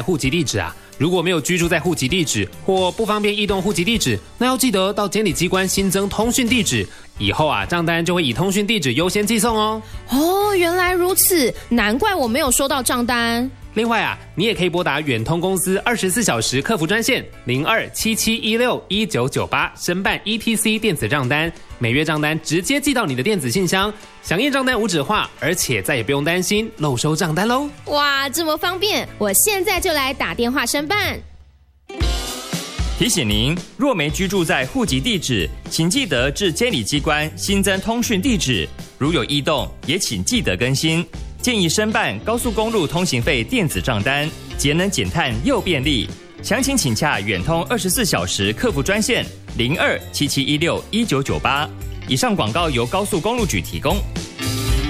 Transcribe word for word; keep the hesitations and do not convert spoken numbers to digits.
在户籍地址啊。如果没有居住在户籍地址或不方便异动户籍地址，那要记得到监理机关新增通讯地址，以后啊账单就会以通讯地址优先寄送哦。 哦，原来如此，难怪我没有收到账单。 另外啊，你也可以拨打远通公司二十四小时客服专线零二七七一六一九九八申办 E T C 电子账单，每月账单直接寄到你的电子信箱，响应账单无纸化，而且再也不用担心漏收账单喽。 哇，这么方便，我现在就来打电话申办。 提醒您，若没居住在户籍地址，请记得至监理机关新增通讯地址，如有异动，也请记得更新。建议申办高速公路通行费电子账单，节能减碳又便利。详情请洽远通二十四小时客服专线零二七七一六一九九八。以上广告由高速公路局提供。